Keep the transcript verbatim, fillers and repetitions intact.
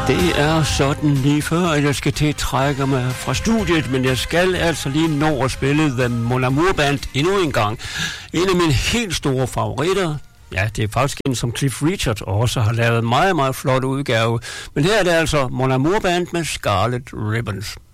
Det er sådan lige før, at jeg skal til at trække mig fra studiet, men jeg skal altså lige nå at spille The Mon Amour Band endnu en gang. En af mine helt store favoritter. Ja, det er faktisk en, som Cliff Richard også har lavet en meget, meget flot udgave. Men her er det altså Mon Amour Band med Scarlet Ribbons.